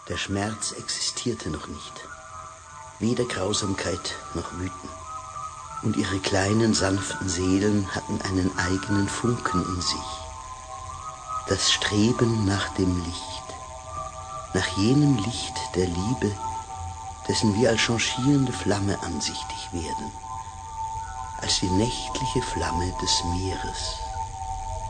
Der Schmerz existierte noch nicht, weder Grausamkeit noch Wüten. Und ihre kleinen, sanften Seelen hatten einen eigenen Funken in sich. Das Streben nach dem Licht, nach jenem Licht der Liebe, dessen wir als changierende Flamme ansichtig werden, als die nächtliche Flamme des Meeres.